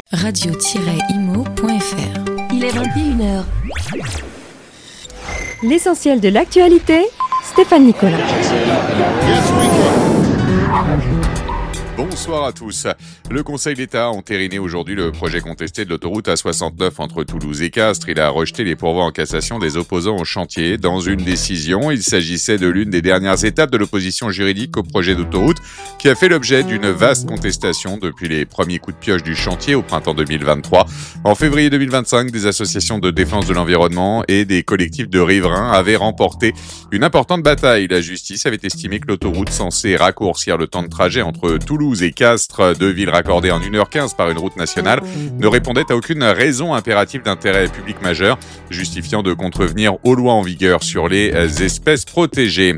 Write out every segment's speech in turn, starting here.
radio-imo.fr. Il est 21h. L'essentiel de l'actualité, Stéphane Nicolas. Bonsoir à tous. Le Conseil d'État a entériné aujourd'hui le projet contesté de l'autoroute A69 entre Toulouse et Castres. Il a rejeté les pourvois en cassation des opposants au chantier. Dans une décision, il s'agissait de l'une des dernières étapes de l'opposition juridique au projet d'autoroute qui a fait l'objet d'une vaste contestation depuis les premiers coups de pioche du chantier au printemps 2023. En février 2025, des associations de défense de l'environnement et des collectifs de riverains avaient remporté une importante bataille. La justice avait estimé que l'autoroute censée raccourcir le temps de trajet entre Toulouse et Castres, deux villes raccordées en 1h15 par une route nationale, ne répondait à aucune raison impérative d'intérêt public majeur, justifiant de contrevenir aux lois en vigueur sur les espèces protégées.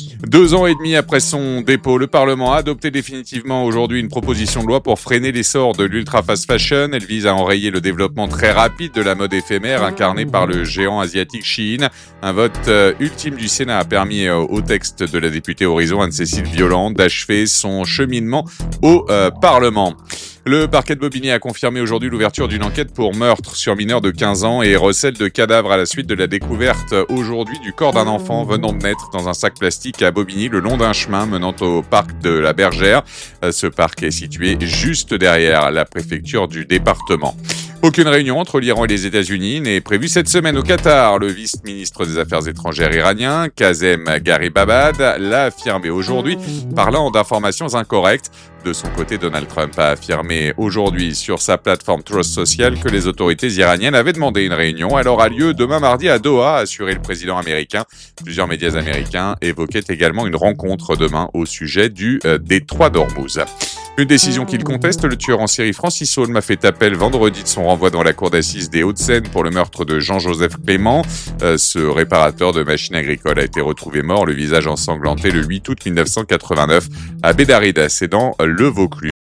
2 ans et demi après son dépôt, le Parlement a adopté définitivement aujourd'hui une proposition de loi pour freiner l'essor de l'ultra fast fashion. Elle vise à enrayer le développement très rapide de la mode éphémère incarnée par le géant asiatique Shein. Un vote ultime du Sénat a permis au texte de la députée Horizon Anne-Cécile Violent d'achever son cheminement au Parlement. Le parquet de Bobigny a confirmé aujourd'hui l'ouverture d'une enquête pour meurtre sur mineur de 15 ans et recel de cadavres à la suite de la découverte aujourd'hui du corps d'un enfant venant de naître dans un sac plastique à Bobigny le long d'un chemin menant au parc de la Bergère. Ce parc est situé juste derrière la préfecture du département. Aucune réunion entre l'Iran et les États-Unis n'est prévue cette semaine au Qatar. Le vice-ministre des Affaires étrangères iranien, Kazem Gharibabad, l'a affirmé aujourd'hui, parlant d'informations incorrectes. De son côté, Donald Trump a affirmé aujourd'hui sur sa plateforme Truth Social que les autorités iraniennes avaient demandé une réunion. Elle aura lieu demain mardi à Doha, a assuré le président américain. Plusieurs médias américains évoquaient également une rencontre demain au sujet du détroit d'Ormuz. Une décision qu'il conteste, le tueur en série Francis Holm a fait appel vendredi de son renvoi dans la cour d'assises des Hauts-de-Seine pour le meurtre de Jean-Joseph Clément. Ce réparateur de machines agricoles a été retrouvé mort, le visage ensanglanté le 8 août 1989 à Bédaride, c'est dans le Vaucluse.